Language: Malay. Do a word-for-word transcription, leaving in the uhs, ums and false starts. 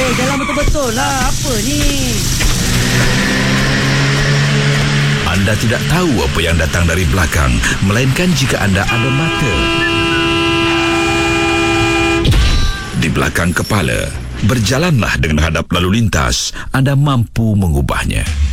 Eh, jalan betul-betul lah. Apa ni? Anda tidak tahu apa yang datang dari belakang, melainkan jika anda ada mata di belakang kepala. Berjalanlah dengan hadap lalu lintas. Anda mampu mengubahnya.